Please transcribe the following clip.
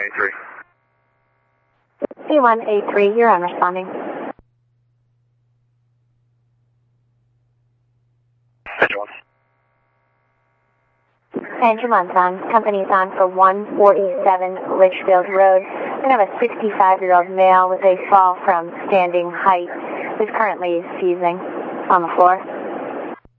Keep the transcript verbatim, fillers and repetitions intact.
A three. C one A three, you're on responding. Engine one. Engine one's on. Company's on for one forty-seven Litchfield Road. We have a sixty-five-year-old male with a fall from standing height who's currently seizing on the floor.